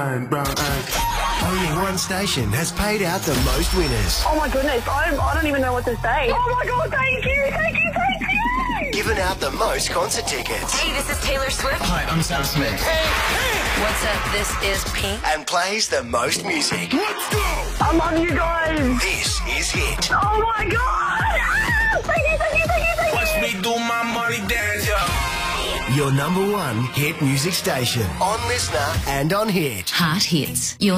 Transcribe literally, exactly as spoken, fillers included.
brown eyes. Only one station has paid out the most winners. Oh my goodness, I, I don't even know what to say. Oh my god, thank you, thank you, thank you! Given out the most concert tickets. Hey, this is Taylor Swift. Hi, I'm Sam Smith. Hey, hey! What's up? This is Pink. And plays the most music. Let's go! I love you guys! This is Hit. Oh my god! Ah, thank you, thank you, thank you, thank you! Watch me do my money dance, yo. Your number one hit music station. On Listener and on Hit. Heart Hits. Your